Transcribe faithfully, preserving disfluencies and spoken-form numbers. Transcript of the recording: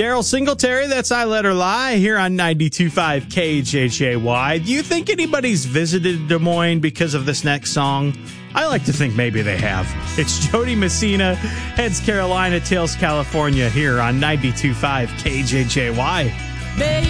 Daryl Singletary, that's I Let Her Lie here on ninety-two point five K J J Y. Do you think anybody's visited Des Moines because of this next song? I like to think maybe they have. It's Jody Messina, Heads Carolina, Tails California here on ninety-two point five K J J Y. Baby.